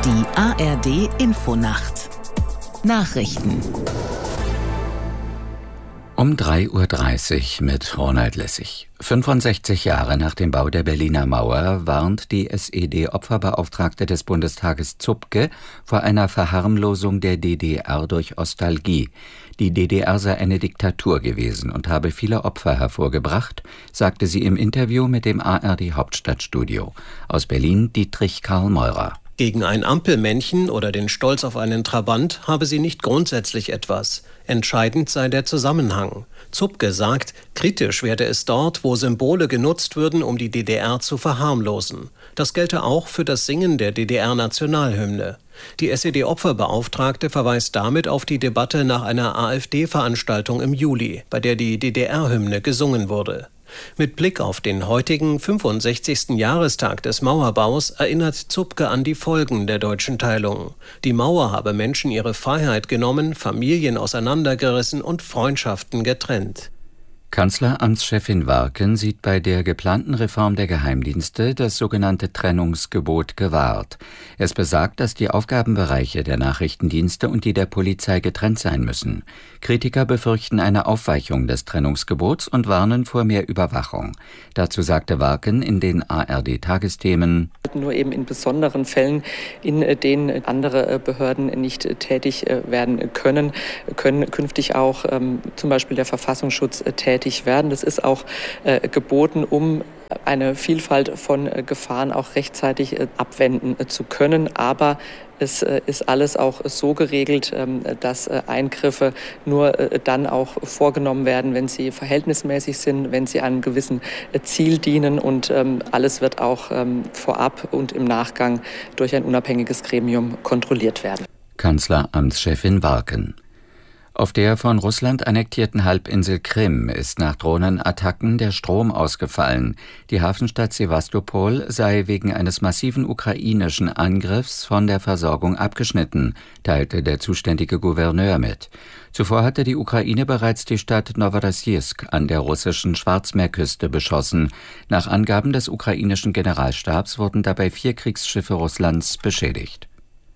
Die ARD Infonacht Nachrichten Um 3:30 Uhr mit Ronald Lessig. 65 Jahre nach dem Bau der Berliner Mauer warnt die SED-Opferbeauftragte des Bundestages Zupke vor einer Verharmlosung der DDR durch Ostalgie. Die DDR sei eine Diktatur gewesen und habe viele Opfer hervorgebracht, sagte sie im Interview mit dem ARD-Hauptstadtstudio. Aus Berlin Dietrich Karl Meurer. Gegen ein Ampelmännchen oder den Stolz auf einen Trabant habe sie nicht grundsätzlich etwas. Entscheidend sei der Zusammenhang. Zupke sagt, kritisch werde es dort, wo Symbole genutzt würden, um die DDR zu verharmlosen. Das gelte auch für das Singen der DDR-Nationalhymne. Die SED-Opferbeauftragte verweist damit auf die Debatte nach einer AfD-Veranstaltung im Juli, bei der die DDR-Hymne gesungen wurde. Mit Blick auf den heutigen 65. Jahrestag des Mauerbaus erinnert Zupke an die Folgen der deutschen Teilung. Die Mauer habe Menschen ihre Freiheit genommen, Familien auseinandergerissen und Freundschaften getrennt. Kanzleramtschefin Warken sieht bei der geplanten Reform der Geheimdienste das sogenannte Trennungsgebot gewahrt. Es besagt, dass die Aufgabenbereiche der Nachrichtendienste und die der Polizei getrennt sein müssen. Kritiker befürchten eine Aufweichung des Trennungsgebots und warnen vor mehr Überwachung. Dazu sagte Warken in den ARD-Tagesthemen: Nur eben in besonderen Fällen, in denen andere Behörden nicht tätig werden können künftig auch zum Beispiel der Verfassungsschutz tätig werden. Das ist auch geboten, um eine Vielfalt von Gefahren auch rechtzeitig abwenden zu können. Aber es ist alles auch so geregelt, dass Eingriffe nur dann auch vorgenommen werden, wenn sie verhältnismäßig sind, wenn sie einem gewissen Ziel dienen. Und alles wird auch vorab und im Nachgang durch ein unabhängiges Gremium kontrolliert werden. Kanzleramtschefin Warken. Auf der von Russland annektierten Halbinsel Krim ist nach Drohnenattacken der Strom ausgefallen. Die Hafenstadt Sewastopol sei wegen eines massiven ukrainischen Angriffs von der Versorgung abgeschnitten, teilte der zuständige Gouverneur mit. Zuvor hatte die Ukraine bereits die Stadt Noworossijsk an der russischen Schwarzmeerküste beschossen. Nach Angaben des ukrainischen Generalstabs wurden dabei 4 Kriegsschiffe Russlands beschädigt.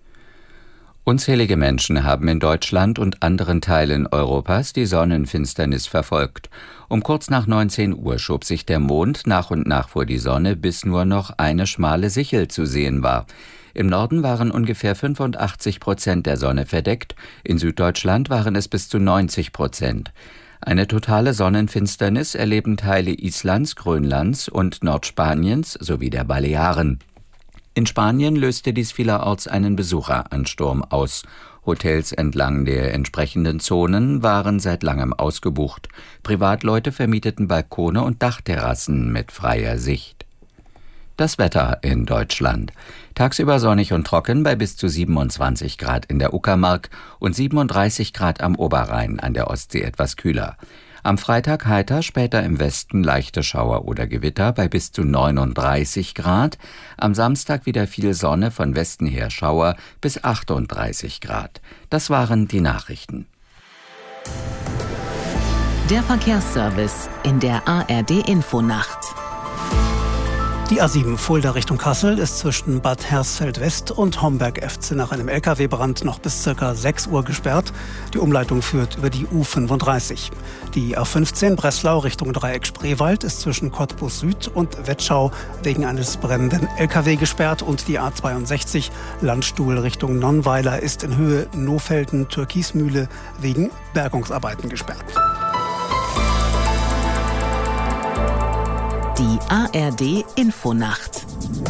Unzählige Menschen haben in Deutschland und anderen Teilen Europas die Sonnenfinsternis verfolgt. Um kurz nach 19 Uhr schob sich der Mond nach und nach vor die Sonne, bis nur noch eine schmale Sichel zu sehen war. Im Norden waren ungefähr 85% der Sonne verdeckt, in Süddeutschland waren es bis zu 90%. Eine totale Sonnenfinsternis erleben Teile Islands, Grönlands und Nordspaniens sowie der Balearen. In Spanien löste dies vielerorts einen Besucheransturm aus. Hotels entlang der entsprechenden Zonen waren seit langem ausgebucht. Privatleute vermieteten Balkone und Dachterrassen mit freier Sicht. Das Wetter in Deutschland. Tagsüber sonnig und trocken bei bis zu 27 Grad in der Uckermark und 37 Grad am Oberrhein, an der Ostsee etwas kühler. Am Freitag heiter, später im Westen leichte Schauer oder Gewitter bei bis zu 39 Grad. Am Samstag wieder viel Sonne, von Westen her Schauer bis 38 Grad. Das waren die Nachrichten. Der Verkehrsservice in der ARD Infonacht. Die A7 Fulda Richtung Kassel ist zwischen Bad Hersfeld-West und Homberg-Efze nach einem Lkw-Brand noch bis ca. 6 Uhr gesperrt. Die Umleitung führt über die U35. Die A15 Breslau Richtung Dreieck Spreewald ist zwischen Cottbus Süd und Wetschau wegen eines brennenden Lkw gesperrt. Und die A62 Landstuhl Richtung Nonnweiler ist in Höhe Nofelden-Türkismühle wegen Bergungsarbeiten gesperrt. Die ARD Infonacht.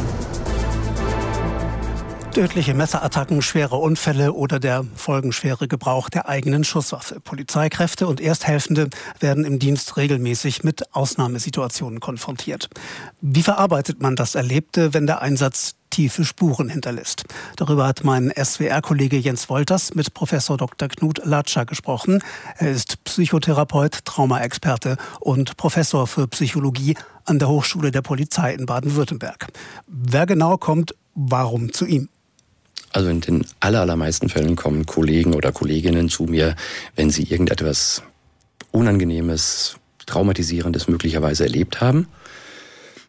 Tödliche Messerattacken, schwere Unfälle oder der folgenschwere Gebrauch der eigenen Schusswaffe. Polizeikräfte und Ersthelfende werden im Dienst regelmäßig mit Ausnahmesituationen konfrontiert. Wie verarbeitet man das Erlebte, wenn der Einsatz tiefe Spuren hinterlässt? Darüber hat mein SWR-Kollege Jens Wolters mit Professor Dr. Knut Latscher gesprochen. Er ist Psychotherapeut, Traumaexperte und Professor für Psychologie an der Hochschule der Polizei in Baden-Württemberg. Wer genau kommt, warum zu ihm? Also in den allermeisten Fällen kommen Kollegen oder Kolleginnen zu mir, wenn sie irgendetwas Unangenehmes, Traumatisierendes möglicherweise erlebt haben.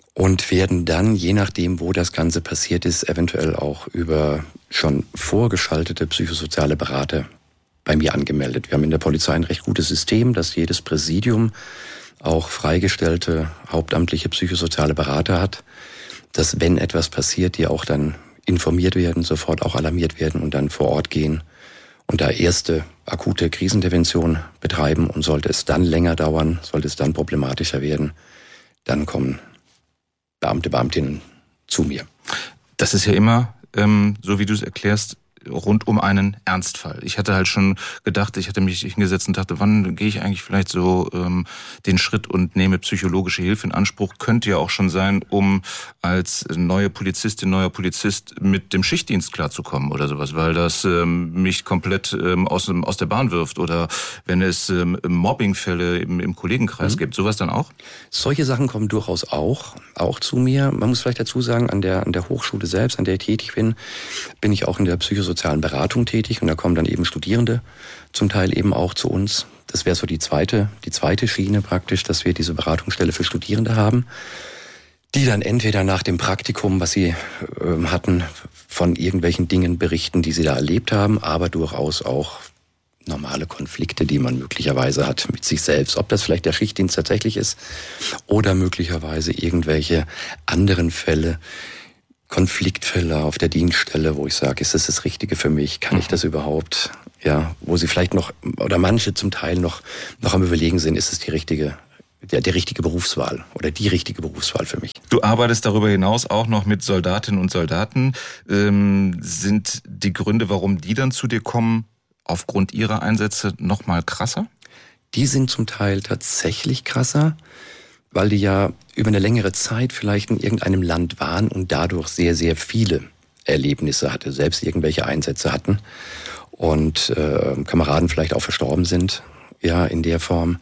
und werden dann, je nachdem, wo das Ganze passiert ist, eventuell auch über schon vorgeschaltete psychosoziale Berater bei mir angemeldet. Wir haben in der Polizei ein recht gutes System, dass jedes Präsidium auch freigestellte hauptamtliche psychosoziale Berater hat, dass, wenn etwas passiert, die auch dann informiert werden, sofort auch alarmiert werden und dann vor Ort gehen und da erste akute Krisenintervention betreiben. Und sollte es dann länger dauern, sollte es dann problematischer werden, dann kommen Beamtinnen zu mir. Das ist ja immer, so wie du es erklärst, rund um einen Ernstfall. Ich hatte halt schon gedacht, ich hatte mich hingesetzt und dachte, wann gehe ich eigentlich vielleicht so den Schritt und nehme psychologische Hilfe in Anspruch? Könnte ja auch schon sein, um als neue Polizistin, neuer Polizist mit dem Schichtdienst klarzukommen oder sowas, weil das mich komplett aus der Bahn wirft. Oder wenn es Mobbingfälle im Kollegenkreis gibt, sowas dann auch? Solche Sachen kommen durchaus auch zu mir. Man muss vielleicht dazu sagen, an der Hochschule selbst, an der ich tätig bin ich auch in der psychosozialen Beratung tätig und da kommen dann eben Studierende zum Teil eben auch zu uns. Das wäre so die zweite Schiene praktisch, dass wir diese Beratungsstelle für Studierende haben, die dann entweder nach dem Praktikum, was sie hatten, von irgendwelchen Dingen berichten, die sie da erlebt haben, aber durchaus auch normale Konflikte, die man möglicherweise hat mit sich selbst. Ob das vielleicht der Schichtdienst tatsächlich ist oder möglicherweise irgendwelche anderen Fälle, Konfliktfälle auf der Dienststelle, wo ich sage, ist das Richtige für mich? Kann ich das überhaupt? Ja, wo sie vielleicht noch, oder manche zum Teil noch am Überlegen sind, ist es die richtige Berufswahl oder die richtige Berufswahl für mich. Du arbeitest darüber hinaus auch noch mit Soldatinnen und Soldaten. Sind die Gründe, warum die dann zu dir kommen, aufgrund ihrer Einsätze noch mal krasser? Die sind zum Teil tatsächlich krasser, weil die ja über eine längere Zeit vielleicht in irgendeinem Land waren und dadurch sehr, sehr viele Erlebnisse hatte, selbst irgendwelche Einsätze hatten und Kameraden vielleicht auch verstorben sind, ja, in der Form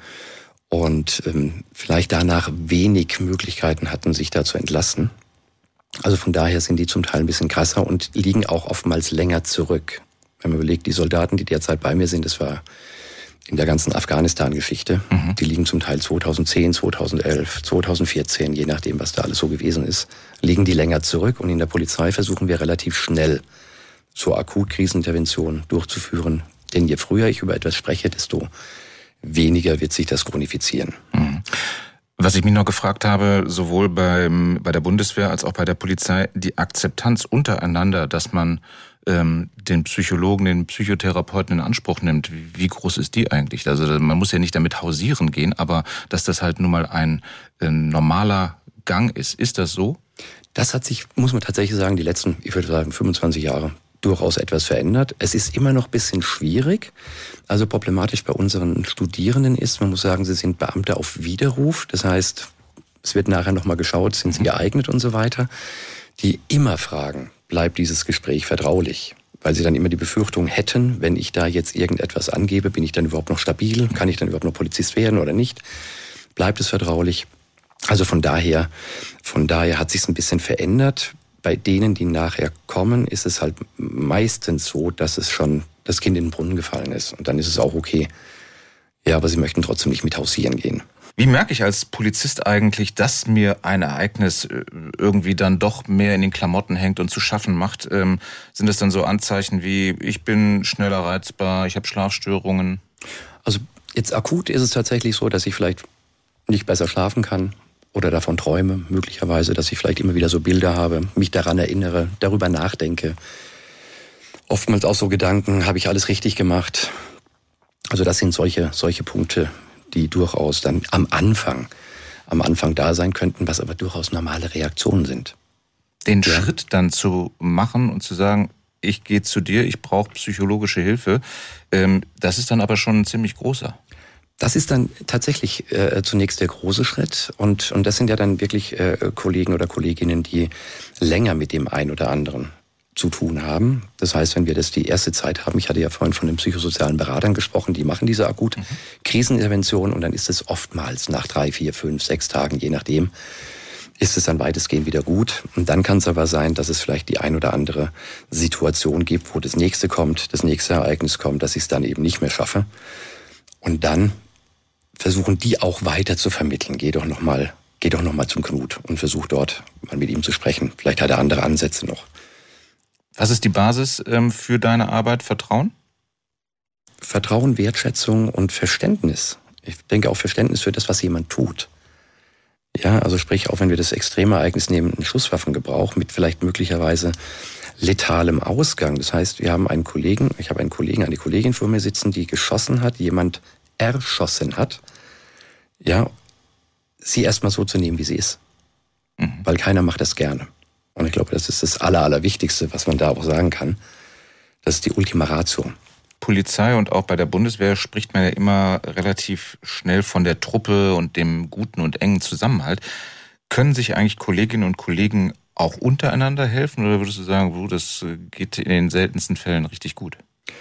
und vielleicht danach wenig Möglichkeiten hatten, sich da zu entlasten. Also von daher sind die zum Teil ein bisschen krasser und liegen auch oftmals länger zurück. Wenn man überlegt, die Soldaten, die derzeit bei mir sind, das war in der ganzen Afghanistan-Geschichte. Die liegen zum Teil 2010, 2011, 2014, je nachdem, was da alles so gewesen ist, liegen die länger zurück. Und in der Polizei versuchen wir relativ schnell so Akutkrisenintervention durchzuführen. Denn je früher ich über etwas spreche, desto weniger wird sich das chronifizieren. Was ich mich noch gefragt habe, sowohl bei der Bundeswehr als auch bei der Polizei, die Akzeptanz untereinander, dass man den Psychologen, den Psychotherapeuten in Anspruch nimmt. Wie groß ist die eigentlich? Also man muss ja nicht damit hausieren gehen, aber dass das halt nun mal ein normaler Gang ist. Ist das so? Das hat sich, muss man tatsächlich sagen, die letzten, ich würde sagen, 25 Jahre durchaus etwas verändert. Es ist immer noch ein bisschen schwierig. Also problematisch bei unseren Studierenden ist, man muss sagen, sie sind Beamte auf Widerruf. Das heißt, es wird nachher nochmal geschaut, sind sie geeignet und so weiter. Die immer fragen, bleibt dieses Gespräch vertraulich? Weil sie dann immer die Befürchtung hätten, wenn ich da jetzt irgendetwas angebe, bin ich dann überhaupt noch stabil? Kann ich dann überhaupt noch Polizist werden oder nicht? Bleibt es vertraulich? Also von daher hat sich's ein bisschen verändert. Bei denen, die nachher kommen, ist es halt meistens so, dass es schon das Kind in den Brunnen gefallen ist. Und dann ist es auch okay. Ja, aber sie möchten trotzdem nicht mit hausieren gehen. Wie merke ich als Polizist eigentlich, dass mir ein Ereignis irgendwie dann doch mehr in den Klamotten hängt und zu schaffen macht? Sind das dann so Anzeichen wie, ich bin schneller reizbar, ich habe Schlafstörungen? Also jetzt akut ist es tatsächlich so, dass ich vielleicht nicht besser schlafen kann oder davon träume, möglicherweise, dass ich vielleicht immer wieder so Bilder habe, mich daran erinnere, darüber nachdenke. Oftmals auch so Gedanken, habe ich alles richtig gemacht? Also das sind solche Punkte, die durchaus dann am Anfang da sein könnten, was aber durchaus normale Reaktionen sind. Den Schritt dann zu machen und zu sagen, ich gehe zu dir, ich brauche psychologische Hilfe, das ist dann aber schon ein ziemlich großer. Das ist dann tatsächlich zunächst der große Schritt und das sind ja dann wirklich Kollegen oder Kolleginnen, die länger mit dem einen oder anderen zu tun haben. Das heißt, wenn wir das die erste Zeit haben, ich hatte ja vorhin von den psychosozialen Beratern gesprochen, die machen diese akute Krisenintervention und dann ist es oftmals nach 3, 4, 5, 6 Tagen, je nachdem, ist es dann weitestgehend wieder gut. Und dann kann es aber sein, dass es vielleicht die ein oder andere Situation gibt, wo das nächste Ereignis kommt, dass ich es dann eben nicht mehr schaffe. Und dann versuchen die auch weiter zu vermitteln. Geh doch nochmal geh doch nochmal zum Knut und versuch dort mal mit ihm zu sprechen. Vielleicht hat er andere Ansätze noch. Was ist die Basis für deine Arbeit? Vertrauen? Vertrauen, Wertschätzung und Verständnis. Ich denke auch Verständnis für das, was jemand tut. Ja, also sprich, auch wenn wir das Extremereignis nehmen, einen Schusswaffengebrauch mit vielleicht möglicherweise letalem Ausgang. Das heißt, ich habe eine Kollegin vor mir sitzen, die geschossen hat, jemand erschossen hat. Ja, sie erstmal so zu nehmen, wie sie ist. Weil keiner macht das gerne. Und ich glaube, das ist das Allerwichtigste, was man da auch sagen kann. Das ist die Ultima Ratio. Polizei und auch bei der Bundeswehr spricht man ja immer relativ schnell von der Truppe und dem guten und engen Zusammenhalt. Können sich eigentlich Kolleginnen und Kollegen auch untereinander helfen? Oder würdest du sagen, das geht in den seltensten Fällen richtig gut?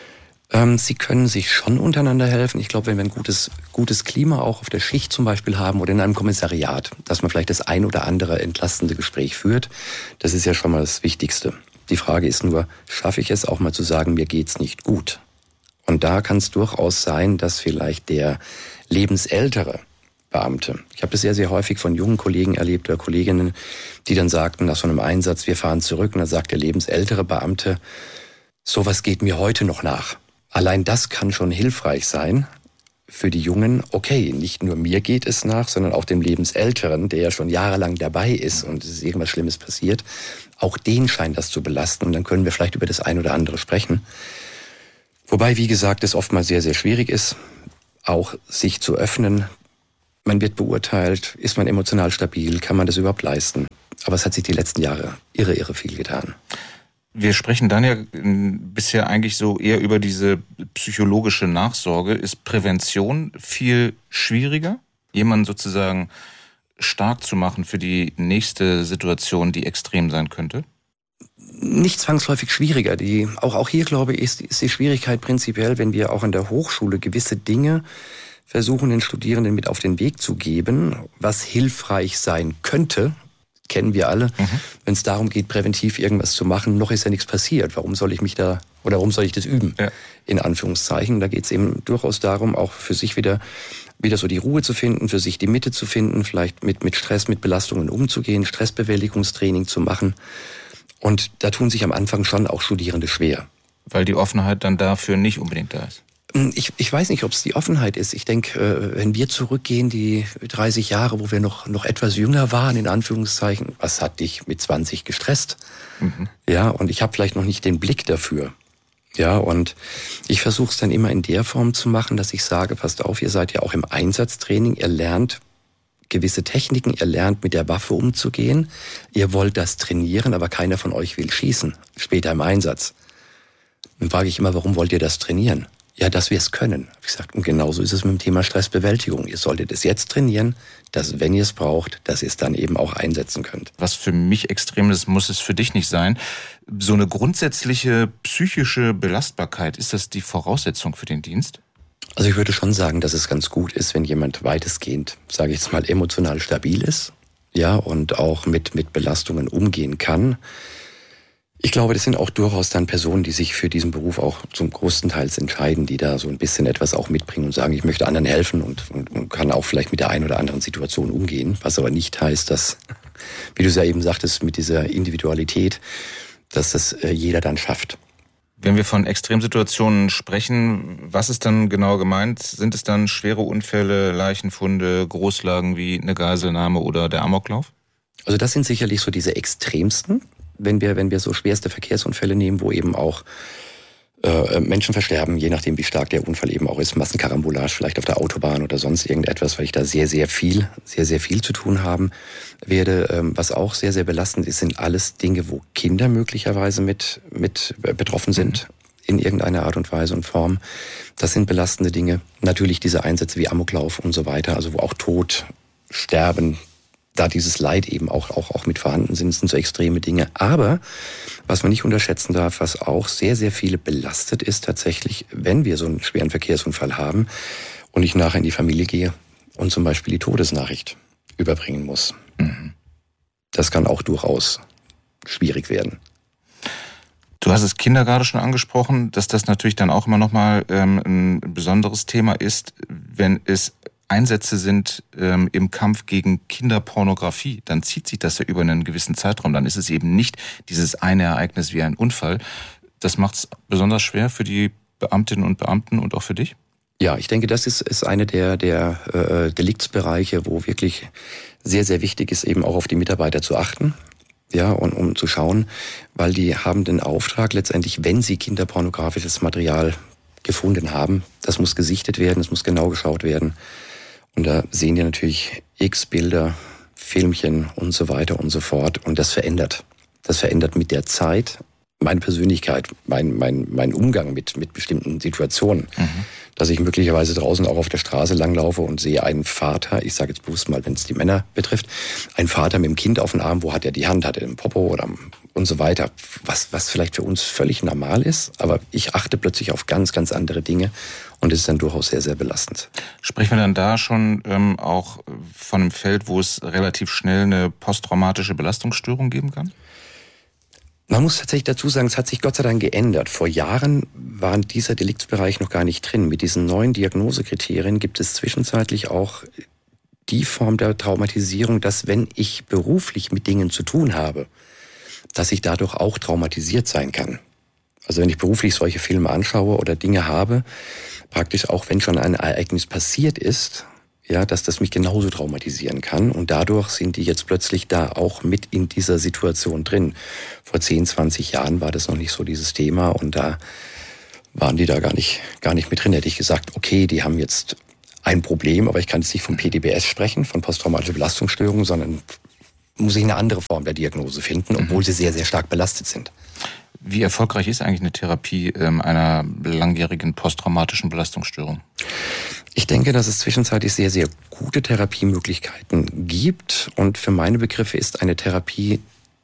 Sie können sich schon untereinander helfen. Ich glaube, wenn wir ein gutes Klima auch auf der Schicht zum Beispiel haben oder in einem Kommissariat, dass man vielleicht das ein oder andere entlastende Gespräch führt, das ist ja schon mal das Wichtigste. Die Frage ist nur, schaffe ich es auch mal zu sagen, mir geht's nicht gut? Und da kann es durchaus sein, dass vielleicht der lebensältere Beamte, ich habe das sehr, sehr häufig von jungen Kollegen erlebt oder Kolleginnen, die dann sagten nach so einem Einsatz, wir fahren zurück, und dann sagt der lebensältere Beamte, sowas geht mir heute noch nach. Allein das kann schon hilfreich sein für die Jungen. Okay, nicht nur mir geht es nach, sondern auch dem Lebensälteren, der ja schon jahrelang dabei ist und es ist irgendwas Schlimmes passiert. Auch den scheint das zu belasten und dann können wir vielleicht über das ein oder andere sprechen. Wobei, wie gesagt, es oftmals sehr, sehr schwierig ist, auch sich zu öffnen. Man wird beurteilt, ist man emotional stabil, kann man das überhaupt leisten? Aber es hat sich die letzten Jahre irre viel getan. Wir sprechen dann ja bisher eigentlich so eher über diese psychologische Nachsorge. Ist Prävention viel schwieriger, jemanden sozusagen stark zu machen für die nächste Situation, die extrem sein könnte? Nicht zwangsläufig schwieriger. Auch hier, glaube ich, ist die Schwierigkeit prinzipiell, wenn wir auch an der Hochschule gewisse Dinge versuchen, den Studierenden mit auf den Weg zu geben, was hilfreich sein könnte, kennen wir alle. Wenn es darum geht, präventiv irgendwas zu machen, noch ist ja nichts passiert. Warum soll ich das üben? Ja. In Anführungszeichen. Da geht es eben durchaus darum, auch für sich wieder so die Ruhe zu finden, für sich die Mitte zu finden, vielleicht mit Stress, mit Belastungen umzugehen, Stressbewältigungstraining zu machen. Und da tun sich am Anfang schon auch Studierende schwer. Weil die Offenheit dann dafür nicht unbedingt da ist. Ich weiß nicht, ob es die Offenheit ist. Ich denke, wenn wir zurückgehen, die 30 Jahre, wo wir noch etwas jünger waren, in Anführungszeichen, was hat dich mit 20 gestresst? Ja, und ich habe vielleicht noch nicht den Blick dafür. Ja, und ich versuche es dann immer in der Form zu machen, dass ich sage, passt auf, ihr seid ja auch im Einsatztraining, ihr lernt gewisse Techniken, ihr lernt mit der Waffe umzugehen, ihr wollt das trainieren, aber keiner von euch will schießen, später im Einsatz. Dann frage ich immer, warum wollt ihr das trainieren? Ja, dass wir es können. Ich sage, und genauso ist es mit dem Thema Stressbewältigung. Ihr solltet es jetzt trainieren, dass, wenn ihr es braucht, dass ihr es dann eben auch einsetzen könnt. Was für mich extrem ist, muss es für dich nicht sein. So eine grundsätzliche psychische Belastbarkeit, ist das die Voraussetzung für den Dienst? Also ich würde schon sagen, dass es ganz gut ist, wenn jemand weitestgehend, sage ich jetzt mal, emotional stabil ist, ja, und auch mit Belastungen umgehen kann. Ich glaube, das sind auch durchaus dann Personen, die sich für diesen Beruf auch zum größten Teil entscheiden, die da so ein bisschen etwas auch mitbringen und sagen, ich möchte anderen helfen und kann auch vielleicht mit der einen oder anderen Situation umgehen, was aber nicht heißt, dass, wie du es ja eben sagtest, mit dieser Individualität, dass das jeder dann schafft. Wenn wir von Extremsituationen sprechen, was ist dann genau gemeint? Sind es dann schwere Unfälle, Leichenfunde, Großlagen wie eine Geiselnahme oder der Amoklauf? Also das sind sicherlich so diese extremsten, wenn wir so schwerste Verkehrsunfälle nehmen, wo eben auch Menschen versterben, je nachdem wie stark der Unfall eben auch ist, Massenkarambolage vielleicht auf der Autobahn oder sonst irgendetwas, weil ich da sehr, sehr viel zu tun haben werde. Was auch sehr, sehr belastend ist, sind alles Dinge, wo Kinder möglicherweise mit betroffen sind, in irgendeiner Art und Weise und Form. Das sind belastende Dinge. Natürlich diese Einsätze wie Amoklauf und so weiter, also wo auch Tod, Sterben, da dieses Leid eben auch mit vorhanden sind so extreme Dinge. Aber was man nicht unterschätzen darf, was auch sehr, sehr viele belastet ist tatsächlich, wenn wir so einen schweren Verkehrsunfall haben und ich nachher in die Familie gehe und zum Beispiel die Todesnachricht überbringen muss. Das kann auch durchaus schwierig werden. Du hast es Kinder gerade schon angesprochen, dass das natürlich dann auch immer nochmal ein besonderes Thema ist, wenn es Einsätze sind im Kampf gegen Kinderpornografie, dann zieht sich das ja über einen gewissen Zeitraum. Dann ist es eben nicht dieses eine Ereignis wie ein Unfall. Das macht es besonders schwer für die Beamtinnen und Beamten und auch für dich? Ja, ich denke, das ist eine der Deliktsbereiche, wo wirklich sehr, sehr wichtig ist, eben auch auf die Mitarbeiter zu achten. Ja, und um zu schauen, weil die haben den Auftrag letztendlich, wenn sie kinderpornografisches Material gefunden haben, das muss gesichtet werden, es muss genau geschaut werden. Und da sehen die natürlich x Bilder, Filmchen und so weiter und so fort. Und das verändert. Das verändert mit der Zeit meine Persönlichkeit, mein Umgang mit bestimmten Situationen. Dass ich möglicherweise draußen auch auf der Straße langlaufe und sehe einen Vater, ich sage jetzt bewusst mal, wenn es die Männer betrifft, ein Vater mit dem Kind auf dem Arm, wo hat er die Hand, hat er den Popo oder und so weiter, was vielleicht für uns völlig normal ist, aber ich achte plötzlich auf ganz, ganz andere Dinge und es ist dann durchaus sehr, sehr belastend. Sprechen wir dann da schon auch von einem Feld, wo es relativ schnell eine posttraumatische Belastungsstörung geben kann? Man muss tatsächlich dazu sagen, es hat sich Gott sei Dank geändert. Vor Jahren war dieser Deliktsbereich noch gar nicht drin. Mit diesen neuen Diagnosekriterien gibt es zwischenzeitlich auch die Form der Traumatisierung, dass wenn ich beruflich mit Dingen zu tun habe, dass ich dadurch auch traumatisiert sein kann. Also wenn ich beruflich solche Filme anschaue oder Dinge habe, praktisch auch wenn schon ein Ereignis passiert ist, ja, dass das mich genauso traumatisieren kann. Und dadurch sind die jetzt plötzlich da auch mit in dieser Situation drin. Vor 10, 20 Jahren war das noch nicht so dieses Thema und da waren die da gar nicht mit drin. Hätte ich gesagt, okay, die haben jetzt ein Problem, aber ich kann jetzt nicht von PTBS sprechen, von posttraumatischer Belastungsstörung, sondern muss ich eine andere Form der Diagnose finden, obwohl sie sehr, sehr stark belastet sind. Wie erfolgreich ist eigentlich eine Therapie einer langjährigen posttraumatischen Belastungsstörung? Ich denke, dass es zwischenzeitlich sehr, sehr gute Therapiemöglichkeiten gibt. Und für meine Begriffe ist eine Therapie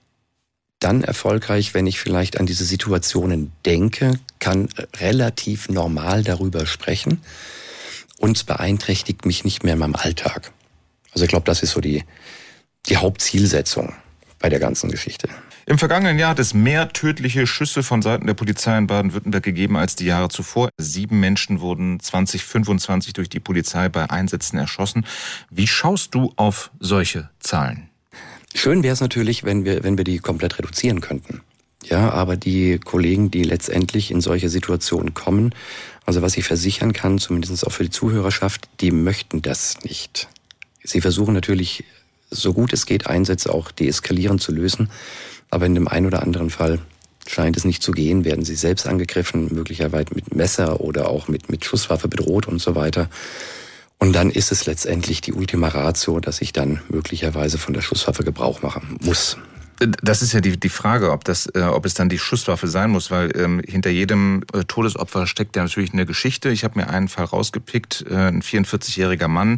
dann erfolgreich, wenn ich vielleicht an diese Situationen denke, kann relativ normal darüber sprechen und es beeinträchtigt mich nicht mehr in meinem Alltag. Also ich glaube, das ist so die Hauptzielsetzung bei der ganzen Geschichte. Im vergangenen Jahr hat es mehr tödliche Schüsse von Seiten der Polizei in Baden-Württemberg gegeben als die Jahre zuvor. 7 Menschen wurden 2025 durch die Polizei bei Einsätzen erschossen. Wie schaust du auf solche Zahlen? Schön wäre es natürlich, wenn wir die komplett reduzieren könnten. Ja, aber die Kollegen, die letztendlich in solche Situationen kommen, also was ich versichern kann, zumindest auch für die Zuhörerschaft, die möchten das nicht. Sie versuchen natürlich, so gut es geht, Einsätze auch deeskalierend zu lösen. Aber in dem einen oder anderen Fall scheint es nicht zu gehen, werden sie selbst angegriffen, möglicherweise mit Messer oder auch mit Schusswaffe bedroht und so weiter. Und dann ist es letztendlich die Ultima Ratio, dass ich dann möglicherweise von der Schusswaffe Gebrauch machen muss. Das ist ja die Frage, ob es dann die Schusswaffe sein muss, weil hinter jedem Todesopfer steckt ja natürlich eine Geschichte. Ich habe mir einen Fall rausgepickt. Ein 44-jähriger Mann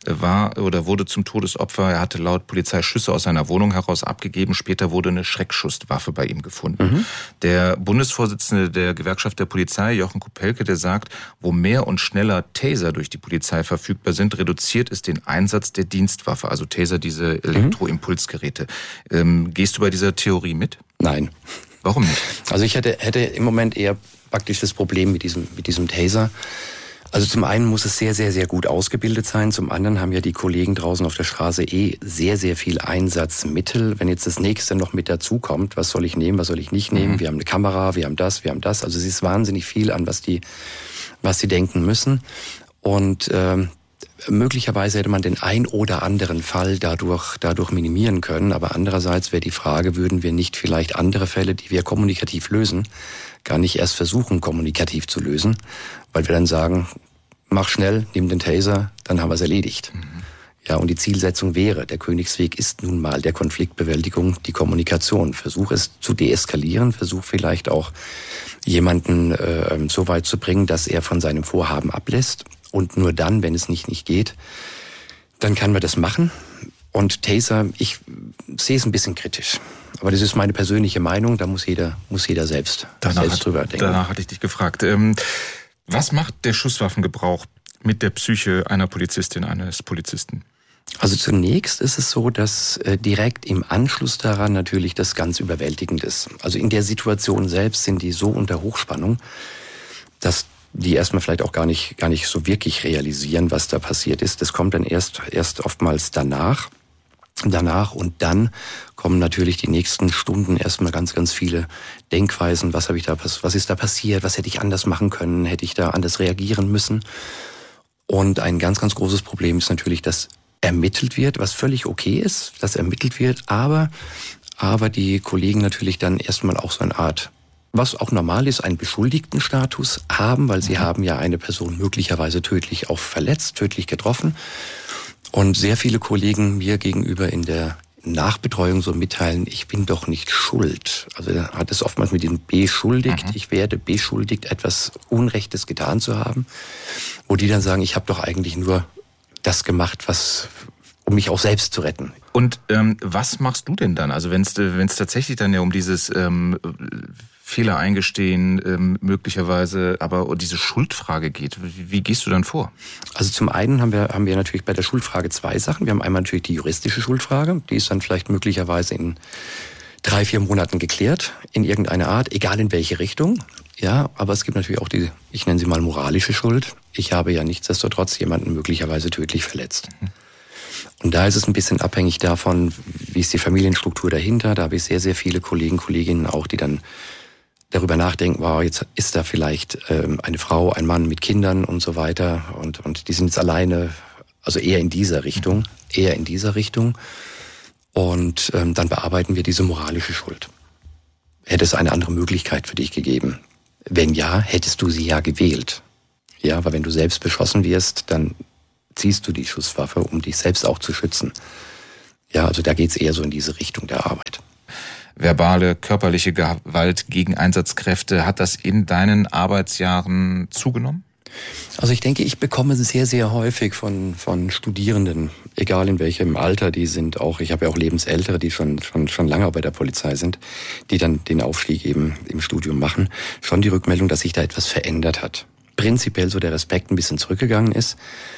wurde zum Todesopfer. Er hatte laut Polizei Schüsse aus seiner Wohnung heraus abgegeben. Später wurde eine Schreckschusswaffe bei ihm gefunden. Der Bundesvorsitzende der Gewerkschaft der Polizei, Jochen Kopelke, der sagt, wo mehr und schneller Taser durch die Polizei verfügbar sind, reduziert es den Einsatz der Dienstwaffe, also Taser, diese Elektroimpulsgeräte. Gehst du bei dieser Theorie mit? Nein. Warum nicht? Also ich hätte im Moment eher praktisch das Problem mit diesem Taser. Also zum einen muss es sehr, sehr, sehr gut ausgebildet sein. Zum anderen haben ja die Kollegen draußen auf der Straße sehr, sehr viel Einsatzmittel. Wenn jetzt das nächste noch mit dazu kommt, was soll ich nehmen, was soll ich nicht nehmen? Wir haben eine Kamera, wir haben das. Also es ist wahnsinnig viel an, was die denken müssen. Und möglicherweise hätte man den ein oder anderen Fall dadurch minimieren können. Aber andererseits wäre die Frage, würden wir nicht vielleicht andere Fälle, die wir kommunikativ lösen, gar nicht erst versuchen, kommunikativ zu lösen, weil wir dann sagen, mach schnell, nimm den Taser, dann haben wir es erledigt. Ja, und die Zielsetzung wäre, der Königsweg ist nun mal der Konfliktbewältigung, die Kommunikation. Versuch es zu deeskalieren, versuch vielleicht auch jemanden so weit zu bringen, dass er von seinem Vorhaben ablässt. Und nur dann, wenn es nicht geht, dann kann man das machen. Und Taser, ich sehe es ein bisschen kritisch. Aber das ist meine persönliche Meinung, da muss jeder selbst drüber denken. Danach hatte ich dich gefragt. Was macht der Schusswaffengebrauch mit der Psyche einer Polizistin, eines Polizisten? Also zunächst ist es so, dass direkt im Anschluss daran natürlich das ganz überwältigend ist. Also in der Situation selbst sind die so unter Hochspannung, dass die erstmal vielleicht auch gar nicht so wirklich realisieren, was da passiert ist. Das kommt dann erst oftmals danach. Und dann kommen natürlich die nächsten Stunden erstmal ganz, ganz viele Denkweisen. Was ist da passiert? Was hätte ich anders machen können? Hätte ich da anders reagieren müssen? Und ein ganz, ganz großes Problem ist natürlich, dass ermittelt wird, was völlig okay ist, dass ermittelt wird, aber die Kollegen natürlich dann erstmal auch so eine Art, was auch normal ist, einen Beschuldigtenstatus haben, weil sie haben ja eine Person möglicherweise tödlich auch verletzt, tödlich getroffen. Und sehr viele Kollegen mir gegenüber in der Nachbetreuung so mitteilen, ich bin doch nicht schuld. Also er hat es oftmals mit dem beschuldigt, ich werde beschuldigt, etwas Unrechtes getan zu haben. Wo die dann sagen, ich habe doch eigentlich nur das gemacht, um mich auch selbst zu retten. Und was machst du denn dann? Also wenn es tatsächlich dann ja um dieses Fehler eingestehen, möglicherweise, aber diese Schuldfrage geht, wie gehst du dann vor? Also zum einen haben wir natürlich bei der Schuldfrage zwei Sachen. Wir haben einmal natürlich die juristische Schuldfrage, die ist dann vielleicht möglicherweise in 3-4 Monaten geklärt, in irgendeiner Art, egal in welche Richtung. Ja, aber es gibt natürlich auch die, ich nenne sie mal moralische Schuld. Ich habe ja nichtsdestotrotz jemanden möglicherweise tödlich verletzt. Und da ist es ein bisschen abhängig davon, wie ist die Familienstruktur dahinter. Da habe ich sehr, sehr viele Kolleginnen auch, die dann darüber nachdenken, wow, jetzt ist da vielleicht eine Frau, ein Mann mit Kindern und so weiter und die sind jetzt alleine, also eher in dieser Richtung. Und dann bearbeiten wir diese moralische Schuld. Hätte es eine andere Möglichkeit für dich gegeben? Wenn ja, hättest du sie ja gewählt. Ja, weil wenn du selbst beschossen wirst, dann ziehst du die Schusswaffe, um dich selbst auch zu schützen. Ja, also da geht's eher so in diese Richtung der Arbeit. Verbale, körperliche Gewalt gegen Einsatzkräfte, hat das in deinen Arbeitsjahren zugenommen? Also ich denke, ich bekomme sehr, sehr häufig von Studierenden, egal in welchem Alter die sind, auch ich habe ja auch Lebensältere, die schon lange bei der Polizei sind, die dann den Aufstieg eben im Studium machen, schon die Rückmeldung, dass sich da etwas verändert hat. Prinzipiell so der Respekt ein bisschen zurückgegangen ist.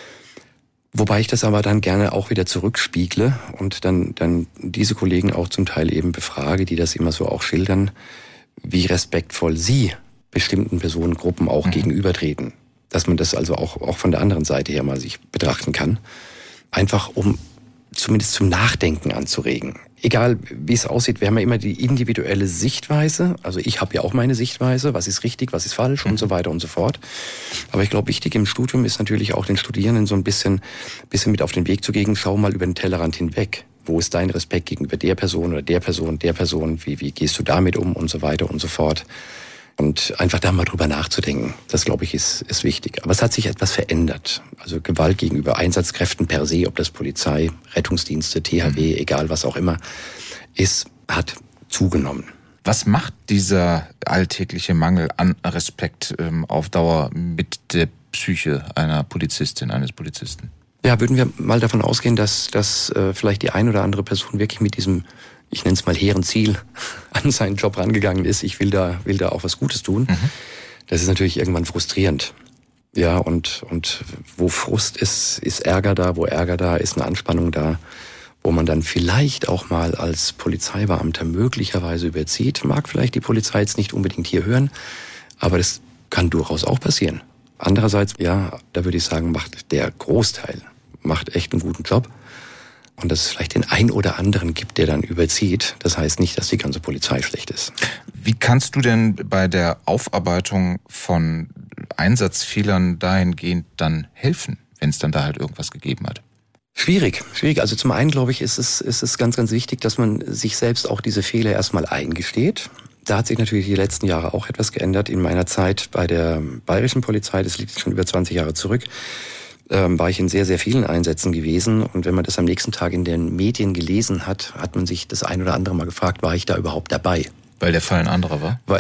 Wobei ich das aber dann gerne auch wieder zurückspiegle und dann diese Kollegen auch zum Teil eben befrage, die das immer so auch schildern, wie respektvoll sie bestimmten Personengruppen auch gegenübertreten. Dass man das also auch von der anderen Seite her mal sich betrachten kann. Einfach um zumindest zum Nachdenken anzuregen. Egal wie es aussieht, wir haben ja immer die individuelle Sichtweise. Also ich habe ja auch meine Sichtweise, was ist richtig, was ist falsch und so weiter und so fort. Aber ich glaube, wichtig im Studium ist natürlich auch den Studierenden so ein bisschen mit auf den Weg zu gehen, schau mal über den Tellerrand hinweg. Wo ist dein Respekt gegenüber der Person oder der Person, wie gehst du damit um und so weiter und so fort. Und einfach da mal drüber nachzudenken, das glaube ich ist wichtig. Aber es hat sich etwas verändert. Also Gewalt gegenüber Einsatzkräften per se, ob das Polizei, Rettungsdienste, THW, egal was auch immer ist, hat zugenommen. Was macht dieser alltägliche Mangel an Respekt auf Dauer mit der Psyche einer Polizistin, eines Polizisten? Ja, würden wir mal davon ausgehen, dass vielleicht die ein oder andere Person wirklich mit diesem, ich nenne es mal hehren Ziel, an seinen Job rangegangen ist. Ich will da auch was Gutes tun. Das ist natürlich irgendwann frustrierend. Ja, und wo Frust ist Ärger da. Wo Ärger da ist, eine Anspannung da, wo man dann vielleicht auch mal als Polizeibeamter möglicherweise überzieht. Mag vielleicht die Polizei jetzt nicht unbedingt hier hören, aber das kann durchaus auch passieren. Andererseits, ja, da würde ich sagen, macht der Großteil echt einen guten Job. Und dass es vielleicht den einen oder anderen gibt, der dann überzieht. Das heißt nicht, dass die ganze Polizei schlecht ist. Wie kannst du denn bei der Aufarbeitung von Einsatzfehlern dahingehend dann helfen, wenn es dann da halt irgendwas gegeben hat? Schwierig. Also zum einen, glaube ich, ist es ganz, ganz wichtig, dass man sich selbst auch diese Fehler erstmal eingesteht. Da hat sich natürlich die letzten Jahre auch etwas geändert. In meiner Zeit bei der Bayerischen Polizei, das liegt schon über 20 Jahre zurück, war ich in sehr, sehr vielen Einsätzen gewesen. Und wenn man das am nächsten Tag in den Medien gelesen hat, hat man sich das ein oder andere Mal gefragt, war ich da überhaupt dabei? Weil der Fall ein anderer war? Weil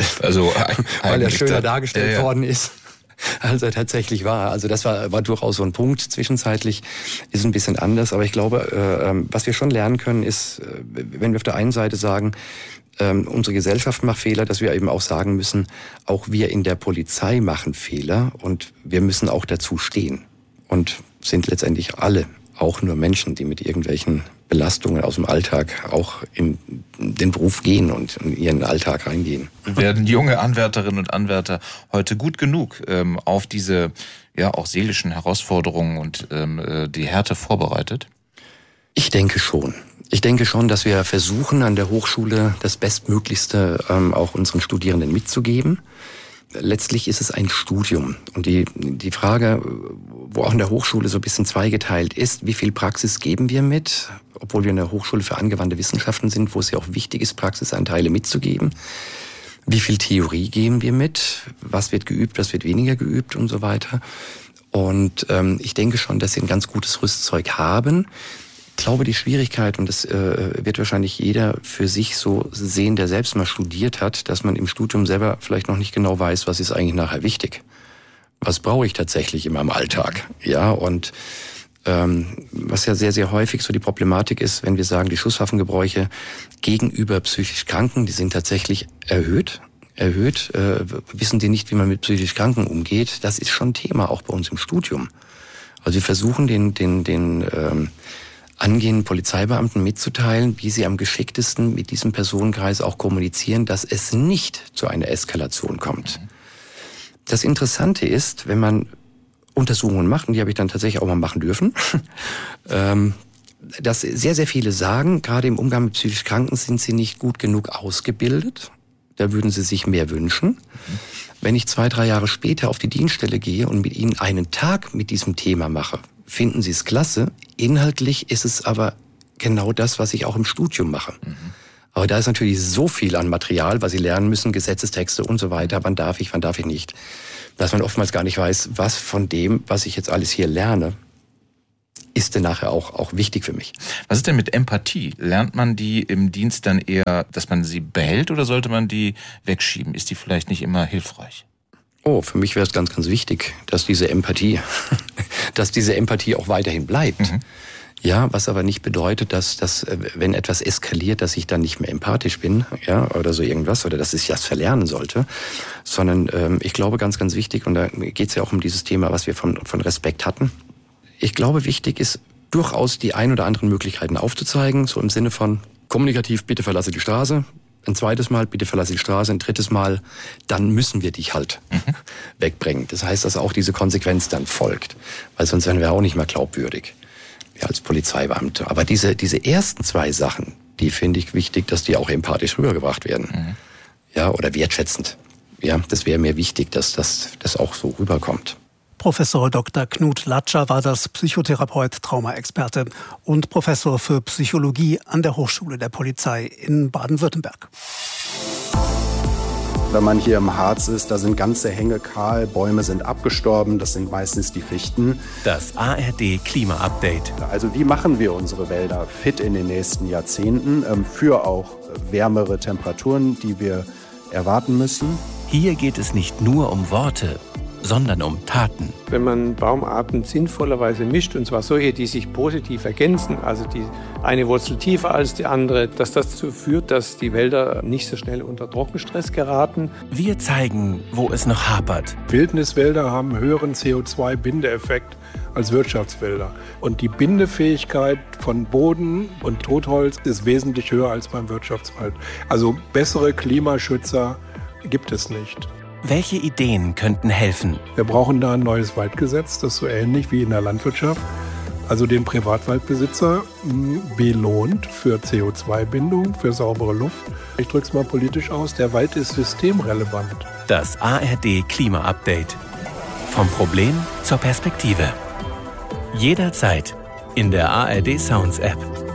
er schöner dargestellt worden ist, als er tatsächlich war. Also das war durchaus so ein Punkt. Zwischenzeitlich ist es ein bisschen anders. Aber ich glaube, was wir schon lernen können, ist, wenn wir auf der einen Seite sagen, unsere Gesellschaft macht Fehler, dass wir eben auch sagen müssen, auch wir in der Polizei machen Fehler und wir müssen auch dazu stehen. Und sind letztendlich alle auch nur Menschen, die mit irgendwelchen Belastungen aus dem Alltag auch in den Beruf gehen und in ihren Alltag reingehen. Werden junge Anwärterinnen und Anwärter heute gut genug auf diese auch seelischen Herausforderungen und die Härte vorbereitet? Ich denke schon. Ich denke schon, dass wir versuchen, an der Hochschule das Bestmöglichste auch unseren Studierenden mitzugeben. Letztlich ist es ein Studium. Und die Frage, wo auch in der Hochschule so ein bisschen zweigeteilt ist, wie viel Praxis geben wir mit, obwohl wir in der Hochschule für angewandte Wissenschaften sind, wo es ja auch wichtig ist, Praxisanteile mitzugeben. Wie viel Theorie geben wir mit? Was wird geübt, was wird weniger geübt und so weiter. Und ich denke schon, dass sie ein ganz gutes Rüstzeug haben. Ich glaube, die Schwierigkeit, und das wird wahrscheinlich jeder für sich so sehen, der selbst mal studiert hat, dass man im Studium selber vielleicht noch nicht genau weiß, was ist eigentlich nachher wichtig. Was brauche ich tatsächlich in meinem Alltag? Ja, und was ja sehr, sehr häufig so die Problematik ist, wenn wir sagen, die Schusswaffengebräuche gegenüber psychisch Kranken, die sind tatsächlich erhöht. Wissen die nicht, wie man mit psychisch Kranken umgeht? Das ist schon Thema, auch bei uns im Studium. Also wir versuchen den angehenden Polizeibeamten mitzuteilen, wie sie am geschicktesten mit diesem Personenkreis auch kommunizieren, dass es nicht zu einer Eskalation kommt. Das Interessante ist, wenn man Untersuchungen macht, und die habe ich dann tatsächlich auch mal machen dürfen, dass sehr, sehr viele sagen, gerade im Umgang mit psychisch Kranken sind sie nicht gut genug ausgebildet. Da würden sie sich mehr wünschen. Wenn ich 2-3 Jahre später auf die Dienststelle gehe und mit ihnen einen Tag mit diesem Thema mache, finden sie es klasse. Inhaltlich ist es aber genau das, was ich auch im Studium mache. Aber da ist natürlich so viel an Material, was sie lernen müssen, Gesetzestexte und so weiter. Wann darf ich nicht? Dass man oftmals gar nicht weiß, was von dem, was ich jetzt alles hier lerne, ist denn nachher auch wichtig für mich. Was ist denn mit Empathie? Lernt man die im Dienst dann eher, dass man sie behält, oder sollte man die wegschieben? Ist die vielleicht nicht immer hilfreich? Oh, für mich wäre es ganz, ganz wichtig, dass diese Empathie auch weiterhin bleibt. Ja, was aber nicht bedeutet, dass wenn etwas eskaliert, dass ich dann nicht mehr empathisch bin, ja, oder so irgendwas, oder dass ich das verlernen sollte, sondern ich glaube, ganz, ganz wichtig, und da geht es ja auch um dieses Thema, was wir von Respekt hatten. Ich glaube, wichtig ist, durchaus die ein oder anderen Möglichkeiten aufzuzeigen, so im Sinne von kommunikativ, bitte verlasse die Straße. Ein zweites Mal, bitte verlasse die Straße. Ein drittes Mal, dann müssen wir dich halt wegbringen. Das heißt, dass auch diese Konsequenz dann folgt. Weil sonst wären wir auch nicht mehr glaubwürdig, ja, als Polizeibeamte. Aber diese ersten 2 Sachen, die finde ich wichtig, dass die auch empathisch rübergebracht werden. Ja, oder wertschätzend. Ja, das wäre mir wichtig, dass das auch so rüberkommt. Professor Dr. Knut Latscher war das, Psychotherapeut, Traumaexperte und Professor für Psychologie an der Hochschule der Polizei in Baden-Württemberg. Wenn man hier im Harz ist, da sind ganze Hänge kahl, Bäume sind abgestorben, das sind meistens die Fichten. Das ARD Klima-Update. Also wie machen wir unsere Wälder fit in den nächsten Jahrzehnten für auch wärmere Temperaturen, die wir erwarten müssen? Hier geht es nicht nur um Worte, sondern um Taten. Wenn man Baumarten sinnvollerweise mischt, und zwar solche, die sich positiv ergänzen, also die eine Wurzel tiefer als die andere, dass das dazu führt, dass die Wälder nicht so schnell unter Trockenstress geraten. Wir zeigen, wo es noch hapert. Wildniswälder haben einen höheren CO2-Bindeeffekt als Wirtschaftswälder. Und die Bindefähigkeit von Boden und Totholz ist wesentlich höher als beim Wirtschaftswald. Also bessere Klimaschützer gibt es nicht. Welche Ideen könnten helfen? Wir brauchen da ein neues Waldgesetz, das so ähnlich wie in der Landwirtschaft, also den Privatwaldbesitzer belohnt für CO2-Bindung, für saubere Luft. Ich drücke es mal politisch aus, der Wald ist systemrelevant. Das ARD Klima-Update. Vom Problem zur Perspektive. Jederzeit in der ARD Sounds App.